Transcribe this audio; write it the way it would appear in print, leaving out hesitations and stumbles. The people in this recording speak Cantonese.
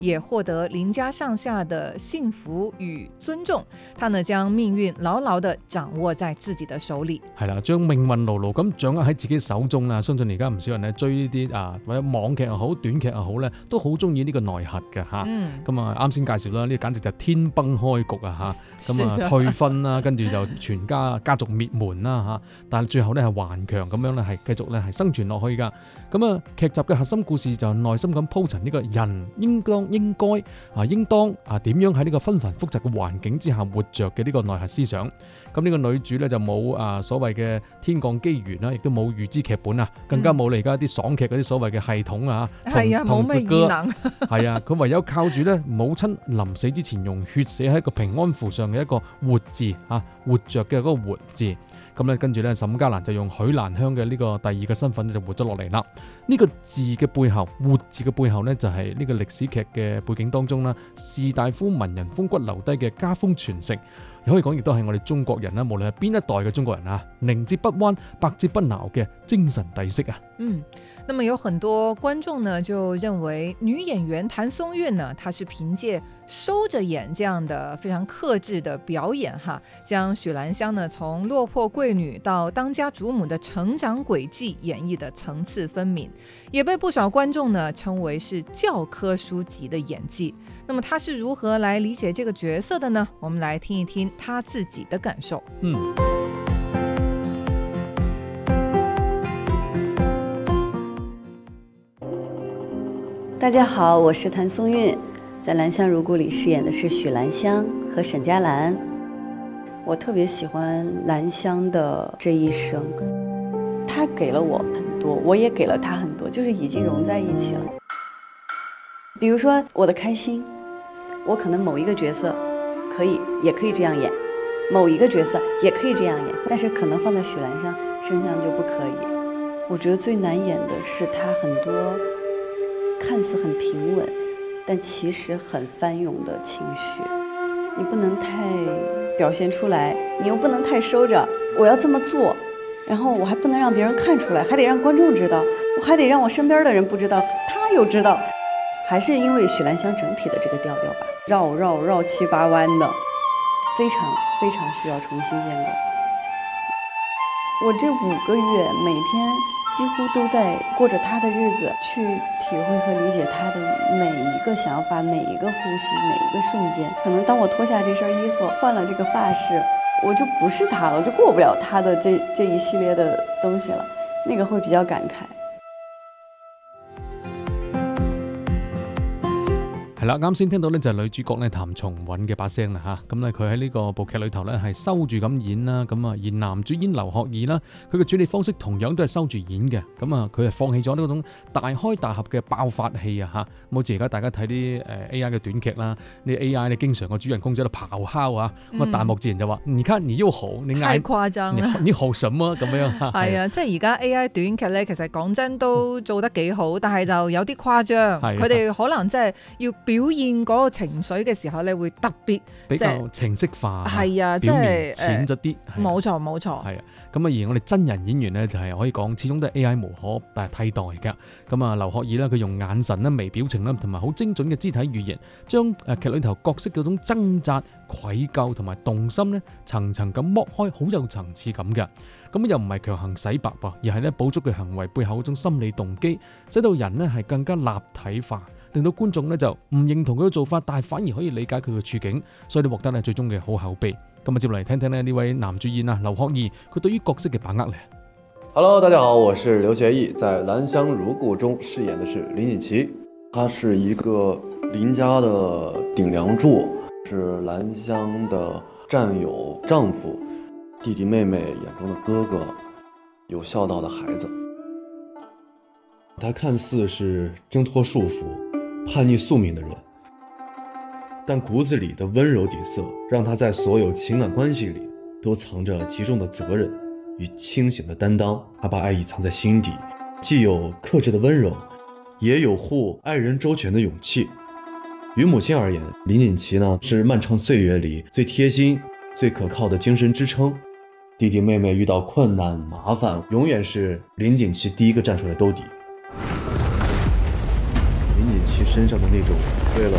也获得林家上下的幸福與尊重。他呢將命運牢牢地掌握在自己的手裏。 係啦，將命運牢牢咁掌握喺自己手中啦。相信而家唔少人咧追呢啲或者網劇又好、短劇又好咧，都好中意呢個內核嘅嚇。咁啱先介紹啦，呢簡直就天崩開局啊嚇！咁退婚啦，跟住就全家族滅門啦嚇。但係最後咧係頑強咁樣咧係繼續咧係生存落去㗎。咁劇集嘅核心故事就耐心咁鋪陳呢個人應當點樣喺呢個紛繁複雜嘅環境之下活着嘅呢個內核思想。咁呢個女主咧就冇所謂嘅天降機緣啦，亦都冇預知劇本啊，更加冇你而家啲爽劇嗰啲所謂嘅系統啊， 冇咩異能。 係啊，佢唯有靠住咧母親臨死之前用血寫喺一個平安符上嘅一個活字啊，活着嘅嗰個活字。咁咧跟住咧沈嘉蘭就用許蘭香嘅呢個第二個身份就活咗落嚟啦。呢個字嘅背後，活字嘅背後咧就係呢個歷史劇嘅背景當中啦，士大夫文人風骨留低嘅家風傳承。可以講亦都係我哋中國人啦，無論係邊一代嘅中國人啊，寧折不彎、百折不撓嘅精神底色啊。 那麼有很多觀眾呢就認為女演員譚松韻呢，她是憑借收着演這樣的非常克制的表演將許蘭香呢從落魄貴女到當家主母的成長軌跡演繹的層次分明，也被不少觀眾呢稱為是教科書級的演技。那麼她是如何來理解這個角色的呢？我們來聽一聽她自己的感受。 大家好，我是譚松韻，在《蘭香如故》裡飾演的是許蘭香和沈嘉蘭。我特別喜歡蘭香的這一生，她給了我很多，我也給了她很多，就是已經融在一起了。比如說我的開心，我可能某一個角色也可以這樣演，某一個角色也可以這樣演，但是可能放在許蘭香身上就不可以。我覺得最難演的是她很多看似很平穩，但其實很翻湧的情緒，你不能太表現出來，你又不能太收着。我要這麼做，然後我還不能讓別人看出來，還得讓觀眾知道，我還得讓我身邊的人不知道，他又知道。還是因為許蘭香整體的這個調調吧，繞七八彎的，非常非常需要重新建構。我這5個月每天幾乎都在過着他的日子，去體會和理解他的每一個想法，每一個呼吸，每一個瞬間。可能當我脫下這身衣服，換了這個髮飾，我就不是他了，我就過不了他的這一系列的東西了，那個會比較感慨。 係啦，啱先聽到咧就係女主角咧譚松韻嘅把聲啦嚇，咁咧佢喺呢個部劇裏頭咧係收住咁演啦，咁啊而男主演劉學義啦，佢嘅處理方式同樣都係收住演嘅，咁啊佢係放棄咗呢種大開大合嘅爆發戲啊嚇，好似而家大家睇啲AI 嘅短劇啦，啲 AI 咧經常個主人公喺度咆哮啊，咁啊彈幕自然就話：你看你又吼，你太誇張啦， 你吼什麼咁樣？ 係啊，即係而家 AI 短劇咧，其實講真都做得幾好，但係就有啲誇張，佢哋可能即係要表現嗰個情緒嘅時候咧，會特別比較程式化， 係啊，即係淺咗啲。 冇錯冇錯。 係啊，咁啊而我哋真人演員咧就係可以講，始終都係 AI 無可替代㗎。咁啊劉學義啦，佢用眼神啦、微表情啦，同埋好精準嘅肢體語言，將劇裏頭角色嗰種掙扎、愧疚同埋動心咧，層層咁剝開，好有層次感㗎。咁又唔係強行洗白噃，而係咧補足佢行為背後嗰種心理動機，使到人咧係更加立體化。令到觀眾咧就唔認同佢嘅做法，但係反而可以理解佢嘅處境，所以你獲得咧最終嘅好口碑。咁啊，接落嚟聽聽呢位男主演啊劉學義，佢對於角色嘅把握咧。 Hello， 大家好，我是劉學義，在《蘭香如故》中飾演的是林锦琪，她是一個林家的頂梁柱，是蘭香的戰友、丈夫、弟弟妹妹眼中的哥哥，有孝道的孩子。 他看似是掙脫束縛、叛逆宿命的人，但骨子裡的溫柔底色，讓他在所有情感關係裡都藏着極重的責任與清醒的擔當。他把愛意藏在心底，既有克制的溫柔，也有護愛人周全的勇氣。於母親而言，林錦琪呢是漫長歲月裡最貼心、最可靠的精神支撐。弟弟妹妹遇到困難麻煩，永遠是林錦琪第一個站出來兜底。林錦琪身上的那種為了